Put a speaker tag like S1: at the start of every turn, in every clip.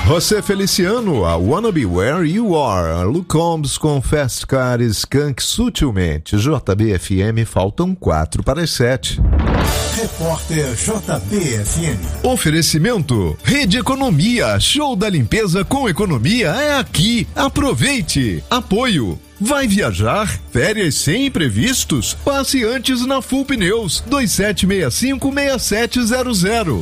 S1: José Feliciano, a Wanna Be Where You Are, Luke Combs com Fast Car e Skunk Sutilmente. JBFM, faltam 4 para as 7.
S2: Repórter JBFM.
S1: Oferecimento, Rede Economia, show da limpeza com economia é aqui, aproveite. Apoio, vai viajar? Férias sem imprevistos? Passe antes na Full Pneus, 2765-6700.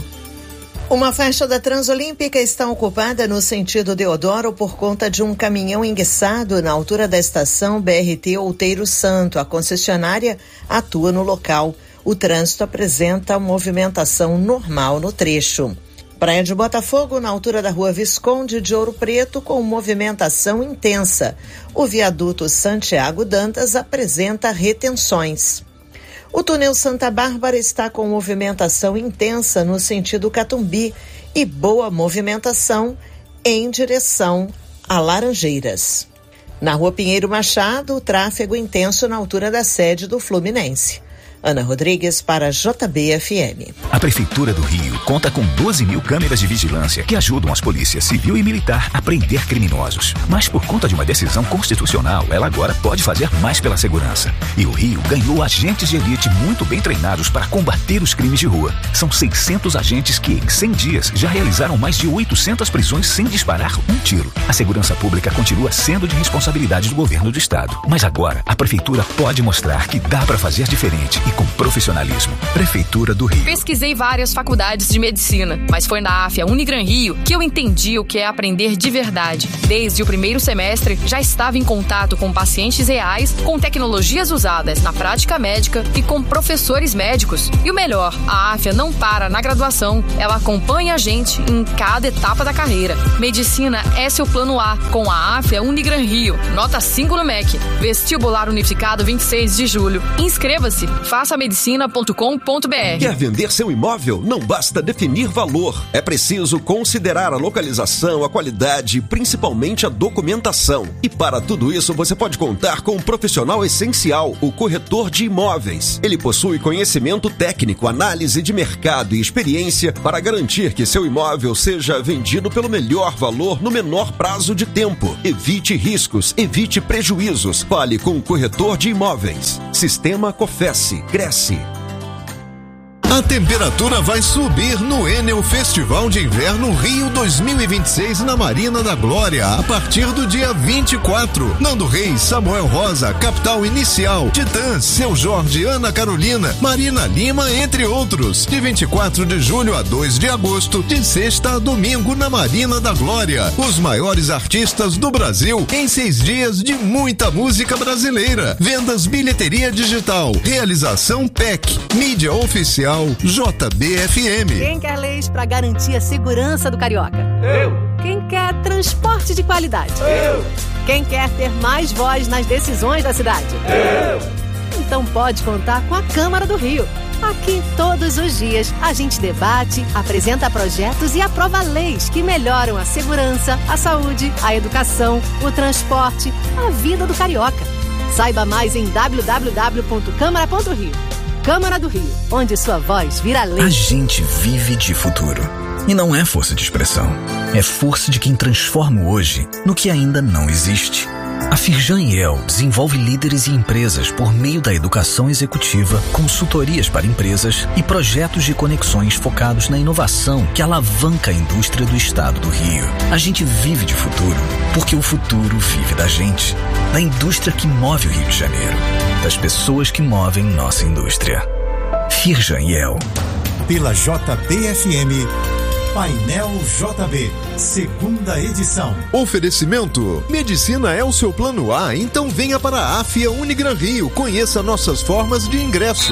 S3: Uma faixa da Transolímpica está ocupada no sentido Deodoro por conta de um caminhão enguiçado na altura da estação BRT Outeiro Santo. A concessionária atua no local. O trânsito apresenta movimentação normal no trecho. Praia de Botafogo, na altura da Rua Visconde de Ouro Preto, com movimentação intensa. O viaduto Santiago Dantas apresenta retenções. O túnel Santa Bárbara está com movimentação intensa no sentido Catumbi e boa movimentação em direção a Laranjeiras. Na Rua Pinheiro Machado, o tráfego intenso na altura da sede do Fluminense. Ana Rodrigues para JBFM.
S4: A Prefeitura do Rio conta com 12.000 câmeras de vigilância que ajudam as polícias civil e militar a prender criminosos. Mas por conta de uma decisão constitucional, ela agora pode fazer mais pela segurança. E o Rio ganhou agentes de elite muito bem treinados para combater os crimes de rua. São 600 agentes que, em 100 dias, já realizaram mais de 800 prisões sem disparar um tiro. A segurança pública continua sendo de responsabilidade do governo do estado. Mas agora, a Prefeitura pode mostrar que dá para fazer diferente e com profissionalismo. Prefeitura do Rio.
S5: Pesquisei várias faculdades de medicina, mas foi na AFIA Unigran Rio que eu entendi o que é aprender de verdade. Desde o primeiro semestre, já estava em contato com pacientes reais, com tecnologias usadas na prática médica e com professores médicos. E o melhor, a AFIA não para na graduação, ela acompanha a gente em cada etapa da carreira. Medicina é seu plano A, com a AFIA Unigran Rio. Nota 5 no MEC. Vestibular Unificado 26 de julho. Inscreva-se. façamedicina.com.br.
S6: Quer vender seu imóvel? Não basta definir valor. É preciso considerar a localização, a qualidade e principalmente a documentação. E para tudo isso você pode contar com um profissional essencial, o corretor de imóveis. Ele possui conhecimento técnico, análise de mercado e experiência para garantir que seu imóvel seja vendido pelo melhor valor no menor prazo de tempo. Evite riscos, evite prejuízos. Fale com o corretor de imóveis. Sistema Cofesse. Cresce.
S1: A temperatura vai subir no Enel Festival de Inverno Rio 2026 na Marina da Glória, a partir do dia 24. Nando Reis, Samuel Rosa, Capital Inicial, Titãs, Seu Jorge, Ana Carolina, Marina Lima, entre outros. De 24 de julho a 2 de agosto, de sexta a domingo na Marina da Glória. Os maiores artistas do Brasil em 6 dias de muita música brasileira. Vendas bilheteria digital. Realização PEC. Mídia oficial JBFM.
S7: Quem quer leis para garantir a segurança do carioca?
S8: Eu.
S7: Quem quer transporte de qualidade?
S8: Eu.
S7: Quem quer ter mais voz nas decisões da cidade?
S8: Eu.
S7: Então pode contar com a Câmara do Rio. Aqui, todos os dias, a gente debate, apresenta projetos e aprova leis que melhoram a segurança, a saúde, a educação, o transporte, a vida do carioca. Saiba mais em www.câmara.rio. Câmara do Rio, onde sua voz vira lei.
S4: A gente vive de futuro. E não é força de expressão. É força de quem transforma o hoje no que ainda não existe. A Firjan IEL desenvolve líderes e empresas por meio da educação executiva, consultorias para empresas e projetos de conexões focados na inovação que alavanca a indústria do estado do Rio. A gente vive de futuro porque o futuro vive da gente, da indústria que move o Rio de Janeiro, das pessoas que movem nossa indústria. Firjan IEL.
S2: Pela JBFM, Painel JB, segunda edição.
S1: Oferecimento: medicina é o seu plano A, então venha para a AFIA Unigran Rio. Conheça nossas formas de ingresso.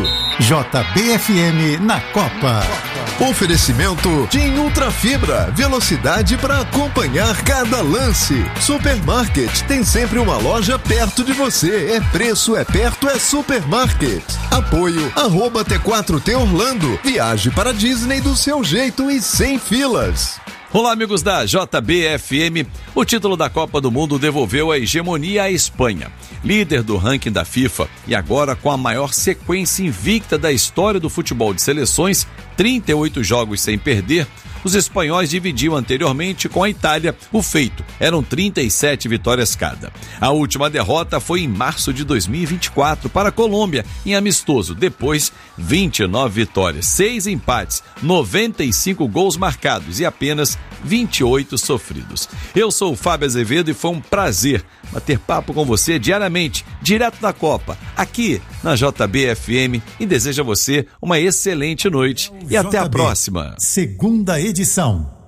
S2: JBFM na Copa.
S1: Oferecimento: TIM Ultra Fibra, velocidade para acompanhar cada lance. Supermarket, tem sempre uma loja perto de você. É preço, é perto, é supermarket. Apoio: @T4T Orlando. Viaje para Disney do seu jeito e sem filas.
S9: Olá, amigos da JBFM. O título da Copa do Mundo devolveu a hegemonia à Espanha, líder do ranking da FIFA e agora com a maior sequência invicta da história do futebol de seleções, 38 jogos sem perder. Os espanhóis dividiam anteriormente com a Itália o feito. Eram 37 vitórias cada. A última derrota foi em março de 2024 para a Colômbia, em amistoso. Depois, 29 vitórias, 6 empates, 95 gols marcados e apenas 28 sofridos. Eu sou o Fábio Azevedo e foi um prazer bater papo com você diariamente, direto da Copa, aqui na JB-FM, e desejo a você uma excelente noite e até a próxima.
S2: Segunda edição.